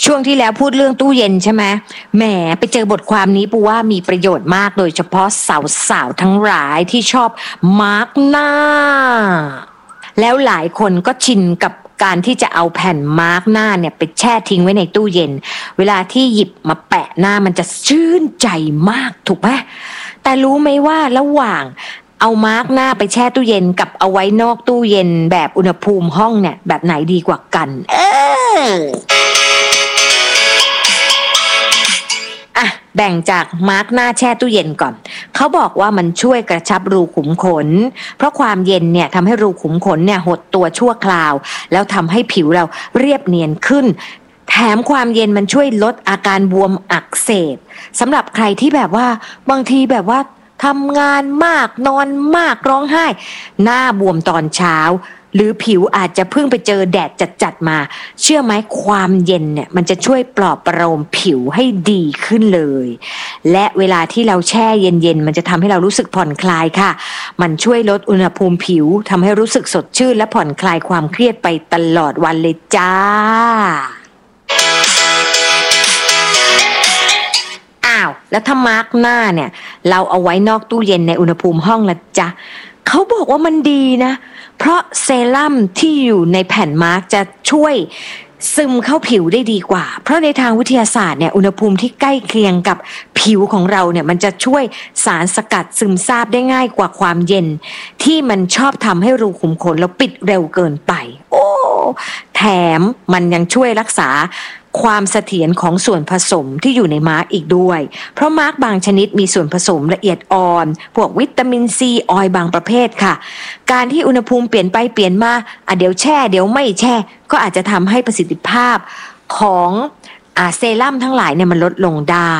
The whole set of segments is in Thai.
ช่วงที่แล้วพูดเรื่องตู้เย็นใช่ไหมแหมไปเจอบทความนี้ปูว่ามีประโยชน์มากโดยเฉพาะสาวๆทั้งหลายที่ชอบมาร์กหน้าแล้วหลายคนก็ชินกับการที่จะเอาแผ่นมาร์กหน้าเนี่ยไปแช่ทิ้งไว้ในตู้เย็นเวลาที่หยิบมาแปะหน้ามันจะชื่นใจมากถูกไหมแต่รู้ไหมว่าระหว่างเอามาร์กหน้าไปแช่ตู้เย็นกับเอาไว้นอกตู้เย็นแบบอุณหภูมิห้องเนี่ยแบบไหนดีกว่ากันแบ่งจากมาร์กหน้าแช่ตู้เย็นก่อนเขาบอกว่ามันช่วยกระชับรูขุมขนเพราะความเย็นเนี่ยทำให้รูขุมขนเนี่ยหดตัวชั่วคราวแล้วทำให้ผิวเราเรียบเนียนขึ้นแถมความเย็นมันช่วยลดอาการบวมอักเสบสำหรับใครที่แบบว่าบางทีแบบว่าทำงานมากนอนมากร้องไห้หน้าบวมตอนเช้าหรือผิวอาจจะเพิ่งไปเจอแดดจัดๆมาเชื่อไหมความเย็นเนี่ยมันจะช่วยปลอบประโลมผิวให้ดีขึ้นเลยและเวลาที่เราแช่เย็นๆมันจะทำให้เรารู้สึกผ่อนคลายค่ะมันช่วยลดอุณหภูมิผิวทำให้รู้สึกสดชื่นและผ่อนคลายความเครียดไปตลอดวันเลยจ้าแล้วถ้ามาร์กหน้าเนี่ยเราเอาไว้นอกตู้เย็นในอุณหภูมิห้องละจ๊ะเขาบอกว่ามันดีนะเพราะเซรั่มที่อยู่ในแผ่นมาร์กจะช่วยซึมเข้าผิวได้ดีกว่าเพราะในทางวิทยาศาสตร์เนี่ยอุณหภูมิที่ใกล้เคียงกับผิวของเราเนี่ยมันจะช่วยสารสกัดซึมซาบได้ง่ายกว่าความเย็นที่มันชอบทำให้รูขุมขนเราปิดเร็วเกินไปแถมมันยังช่วยรักษาความเสถียรของส่วนผสมที่อยู่ในมาร์กอีกด้วยเพราะมาร์กบางชนิดมีส่วนผสมละเอียดอ่อนพวกวิตามินซีออยล์บางประเภทค่ะการที่อุณหภูมิเปลี่ยนไปเปลี่ยนมาเดี๋ยวแช่เดี๋ยวไม่แช่ก็อาจจะทำให้ประสิทธิภาพของเซรั่มทั้งหลายเนี่ยมันลดลงได้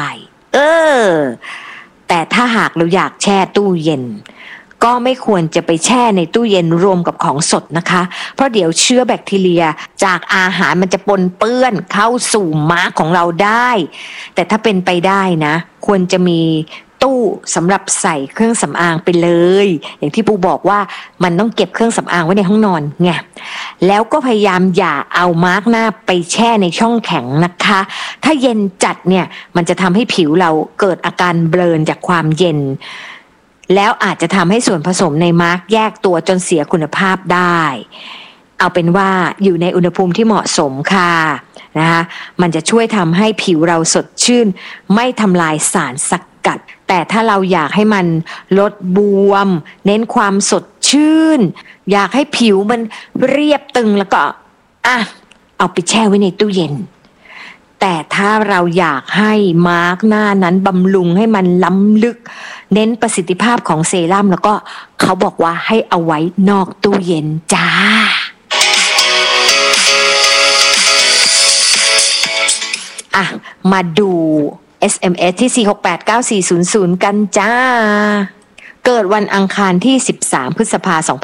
แต่ถ้าหากเราอยากแช่ตู้เย็นก็ไม่ควรจะไปแช่ในตู้เย็นรวมกับของสดนะคะเพราะเดี๋ยวเชื้อแบคทีเรียจากอาหารมันจะปนเปื้อนเข้าสู่มาร์กของเราได้แต่ถ้าเป็นไปได้นะควรจะมีตู้สำหรับใส่เครื่องสำอางไปเลยอย่างที่ปูบอกว่ามันต้องเก็บเครื่องสำอางไว้ในห้องนอนไงแล้วก็พยายามอย่าเอามาร์กหน้าไปแช่ในช่องแข็งนะคะถ้าเย็นจัดเนี่ยมันจะทำให้ผิวเราเกิดอาการเบลอจากความเย็นแล้วอาจจะทำให้ส่วนผสมในมาร์กแยกตัวจนเสียคุณภาพได้เอาเป็นว่าอยู่ในอุณหภูมิที่เหมาะสมค่ะนะคะมันจะช่วยทำให้ผิวเราสดชื่นไม่ทำลายสารสกัดแต่ถ้าเราอยากให้มันลดบวมเน้นความสดชื่นอยากให้ผิวมันเรียบตึงแล้วก็เอาไปแช่ไว้ในตู้เย็นแต่ถ้าเราอยากให้มาร์กหน้านั้นบำรุงให้มันล้ำลึกเน้นประสิทธิภาพของเซรั่มแล้วก็เขาบอกว่าให้เอาไว้นอกตู้เย็นจ้ามาดู SMS ที่4689400กันจ้าเกิดวันอังคารที่13พฤษภาคม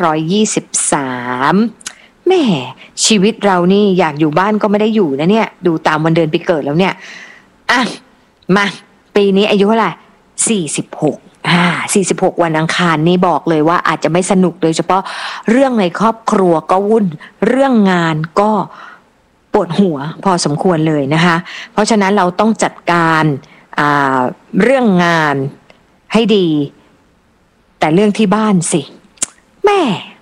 2523แม่ชีวิตเรานี่อยากอยู่บ้านก็ไม่ได้อยู่นะเนี่ยดูตามวันเดือนปีเกิดแล้วเนี่ยมาปีนี้อายุเท่าไหร่46วันอังคารนี่บอกเลยว่าอาจจะไม่สนุกโดยเฉพาะเรื่องในครอบครัวก็วุ่นเรื่องงานก็ปวดหัวพอสมควรเลยนะคะเพราะฉะนั้นเราต้องจัดการเรื่องงานให้ดีแต่เรื่องที่บ้านสิแม่